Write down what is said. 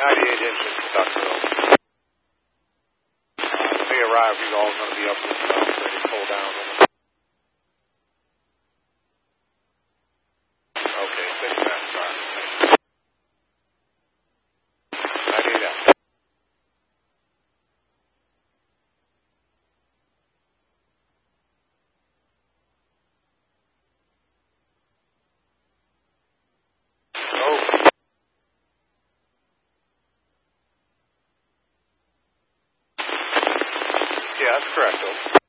98 engine Duckville. When they arrive, we're all going to be up with ready to pull down on them. Okay, 6 minutes, sorry. 98 out. Yeah, that's correct, though.